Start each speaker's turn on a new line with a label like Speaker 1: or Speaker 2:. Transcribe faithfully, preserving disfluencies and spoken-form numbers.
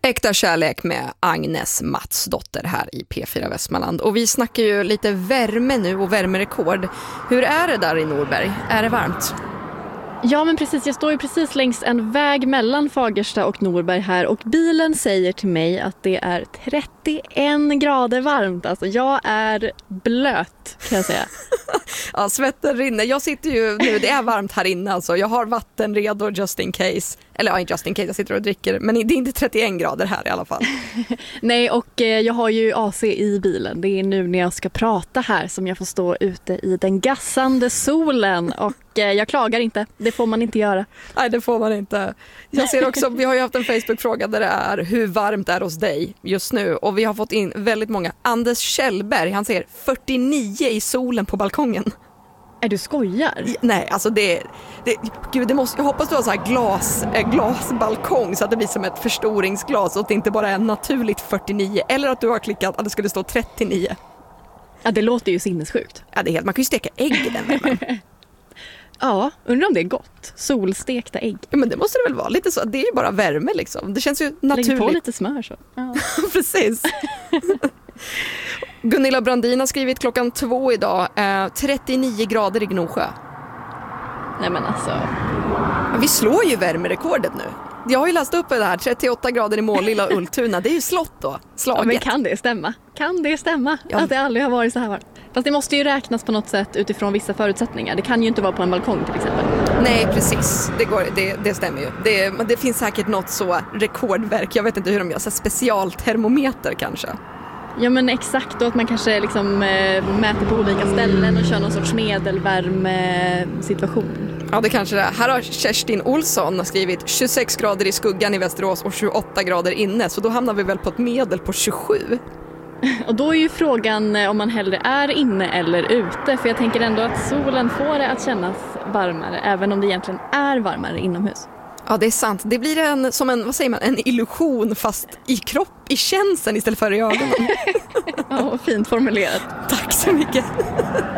Speaker 1: Äkta kärlek med Agnes Matsdotter här i P fyra Västmanland. Och vi snackar ju lite värme nu och värmerekord. Hur är det där i Norberg? Är det varmt?
Speaker 2: Ja, men precis. Jag står ju precis längs en väg mellan Fagersta och Norberg här. Och bilen säger till mig att det är trettioen grader varmt. Alltså jag är blöt, kan jag säga.
Speaker 1: Ja, svetten rinner. Jag sitter ju nu, det är varmt här inne alltså. Jag har vatten redo just in case. Eller ja, just in case, jag sitter och dricker. Men det är inte trettioen grader här i alla fall.
Speaker 2: Nej, och eh, jag har ju A C i bilen. Det är nu när jag ska prata här som jag får stå ute i den gassande solen. Och eh, jag klagar inte. Det får man inte göra.
Speaker 1: Nej, det får man inte. Jag ser också, vi har ju haft en Facebook-fråga där det är hur varmt är hos dig just nu. Och vi har fått in väldigt många. Anders Kjellberg, han säger fyrtionio i solen på balkongen.
Speaker 2: Är du skojar?
Speaker 1: Nej, alltså det, det gud, det måste, jag hoppas du har så här glas, äh, glasbalkong så att det blir som ett förstoringsglas och att det inte bara är naturligt fyrtionio eller att du har klickat att det skulle stå trettionio.
Speaker 2: Ja, det låter ju sinnessjukt.
Speaker 1: Ja, det är helt, man kan ju steka ägg i den värmen.
Speaker 2: Ja, undrar om det är gott. Solstekta ägg.
Speaker 1: Ja, men det måste det väl vara. Lite så, det är ju bara värme liksom. Det känns ju naturligt.
Speaker 2: Lägg på lite smör så. Ja.
Speaker 1: Precis. Gunilla Brandin har skrivit klockan två idag. Eh, trettionio grader i Gnosjö.
Speaker 2: Nej men alltså.
Speaker 1: Ja, vi slår ju värmerekordet nu. Jag har ju läst upp det här. trettioåtta grader i Målilla och Ultuna. Det är ju slott då. Slaget.
Speaker 2: Ja, men kan det stämma? Kan det stämma?
Speaker 1: Ja.
Speaker 2: Att det aldrig har varit så här varmt? Fast det måste ju räknas på något sätt utifrån vissa förutsättningar. Det kan ju inte vara på en balkong till exempel.
Speaker 1: Nej, precis. Det, går, det, det stämmer ju. Det, det finns säkert något så rekordverk. Jag vet inte hur de gör. Så specialtermometer kanske.
Speaker 2: Ja men exakt, och att man kanske liksom äh, mäter på olika ställen och kör någon sorts medelvärmesituation.
Speaker 1: Ja, det kanske det är. Här har Kerstin Olsson skrivit tjugosex grader i skuggan i Västerås och tjugoåtta grader inne. Så då hamnar vi väl på ett medel på tjugosju.
Speaker 2: Och då är ju frågan om man hellre är inne eller ute. För jag tänker ändå att solen får det att kännas varmare även om det egentligen är varmare inomhus.
Speaker 1: Ja, det är sant. Det blir en, som en, vad säger man, en illusion fast i kropp, i känseln istället för i ögonen.
Speaker 2: Ja, fint formulerat.
Speaker 1: Tack så mycket.